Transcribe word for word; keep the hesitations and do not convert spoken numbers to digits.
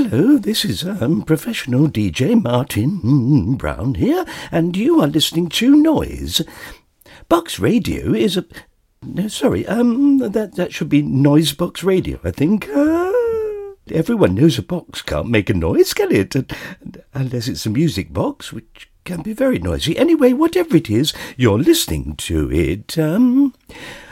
hello, this is um, professional D J Martin Brown here, and you are listening to Noise. Box Radio is a... No, sorry, um, that, that should be Noise Box Radio, I think. Uh, everyone knows a box can't make a noise, can it? Unless it's a music box, which can be very noisy. Anyway, whatever it is, you're listening to it. Um...